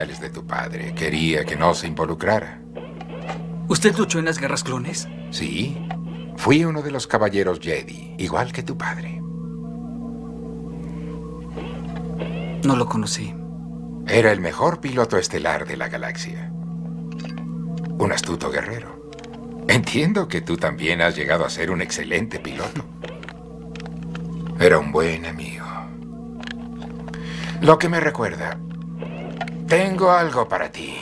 de tu padre. Quería que no se involucrara. ¿Usted luchó en las guerras clones? Sí. Fui uno de los caballeros Jedi, igual que tu padre. No lo conocí. Era el mejor piloto estelar de la galaxia. Un astuto guerrero. Entiendo que tú también has llegado a ser un excelente piloto. Era un buen amigo. Lo que me recuerda, tengo algo para ti.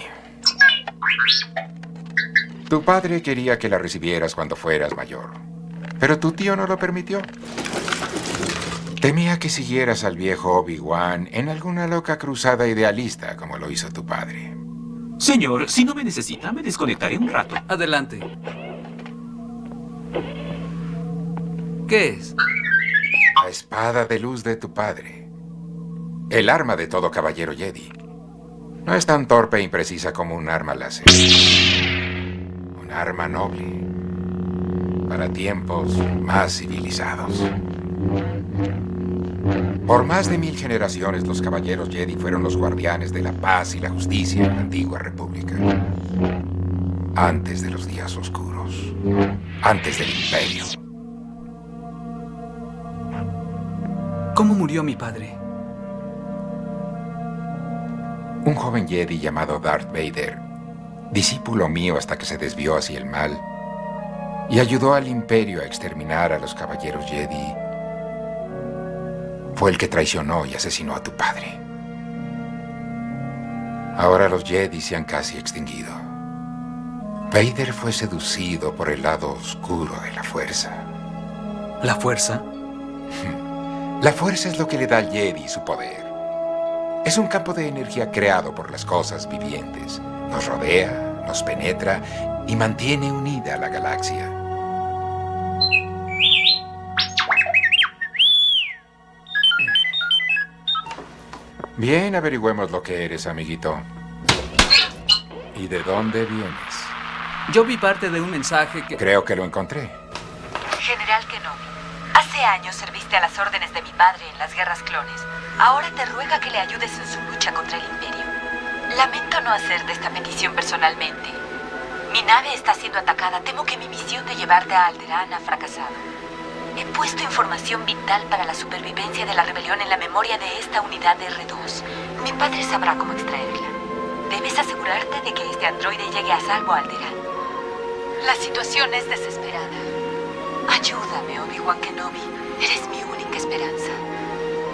Tu padre quería que la recibieras cuando fueras mayor, pero tu tío no lo permitió. Temía que siguieras al viejo Obi-Wan en alguna loca cruzada idealista como lo hizo tu padre. Señor, si no me necesita, me desconectaré un rato. Adelante. ¿Qué es? La espada de luz de tu padre. El arma de todo caballero Jedi. No es tan torpe e imprecisa como un arma láser. Un arma noble. Para tiempos más civilizados. Por más de 1000 generaciones, los caballeros Jedi fueron los guardianes de la paz y la justicia en la antigua república. Antes de los días oscuros. Antes del imperio. ¿Cómo murió mi padre? Un joven Jedi llamado Darth Vader, discípulo mío hasta que se desvió hacia el mal y ayudó al imperio a exterminar a los caballeros Jedi, fue el que traicionó y asesinó a tu padre. Ahora los Jedi se han casi extinguido. Vader fue seducido por el lado oscuro de la fuerza. ¿La fuerza? La fuerza es lo que le da al Jedi su poder. Es un campo de energía creado por las cosas vivientes. Nos rodea, nos penetra y mantiene unida a la galaxia. Bien, averigüemos lo que eres, amiguito. ¿Y de dónde vienes? Yo vi parte de un mensaje que... Creo que lo encontré. General Kenobi, hace años serviste a las órdenes de mi padre en las guerras clones. Ahora te ruega que le ayudes en su lucha contra el Imperio. Lamento no hacerte esta petición personalmente. Mi nave está siendo atacada. Temo que mi misión de llevarte a Alderaan ha fracasado. He puesto información vital para la supervivencia de la rebelión en la memoria de esta unidad de R2. Mi padre sabrá cómo extraerla. Debes asegurarte de que este androide llegue a salvo a Alderaan. La situación es desesperada. Ayúdame, Obi-Wan Kenobi. Eres mi única esperanza.